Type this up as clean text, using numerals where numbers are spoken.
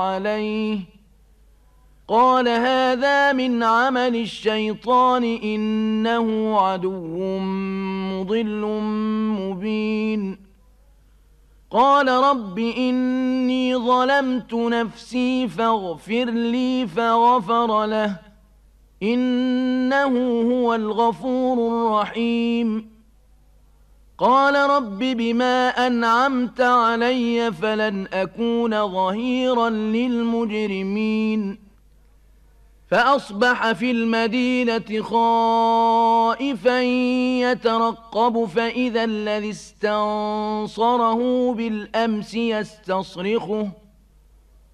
عليه قال هذا من عمل الشيطان إنه عدو مضل مبين قال رب إني ظلمت نفسي فاغفر لي فغفر له إنه هو الغفور الرحيم قال رب بما أنعمت علي فلن أكون ظهيرا للمجرمين فأصبح في المدينة خائفا يترقب فإذا الذي استنصره بالأمس يستصرخه